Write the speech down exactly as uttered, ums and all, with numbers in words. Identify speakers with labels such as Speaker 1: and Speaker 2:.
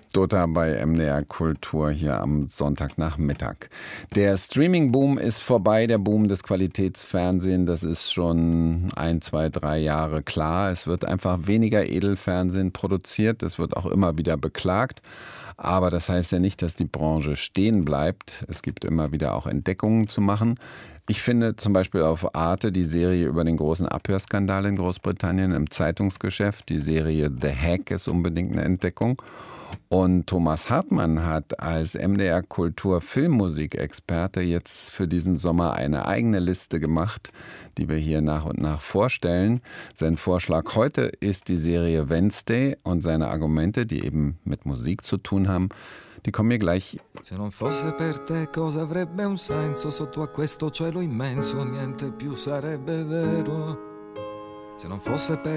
Speaker 1: Dota bei M D R Kultur hier am Sonntagnachmittag. Der Streaming-Boom ist vorbei, der Boom des Qualitätsfernsehens, das ist schon ein, zwei, drei Jahre klar. Es wird einfach weniger Edelfernsehen produziert, das wird auch immer wieder beklagt. Aber das heißt ja nicht, dass die Branche stehen bleibt. Es gibt immer wieder auch Entdeckungen zu machen. Ich finde zum Beispiel auf Arte die Serie über den großen Abhörskandal in Großbritannien im Zeitungsgeschäft. Die Serie The Hack ist unbedingt eine Entdeckung. Und Thomas Hartmann hat als M D R Kultur Filmmusikexperte jetzt für diesen Sommer eine eigene Liste gemacht, die wir hier nach und nach vorstellen. Sein Vorschlag heute ist die Serie Wednesday und seine Argumente, die eben mit Musik zu tun haben, die kommen mir gleich.
Speaker 2: Se non fosse per te cosa avrebbe un senso sotto a questo cielo immenso niente più sarebbe vero. Se non fosse per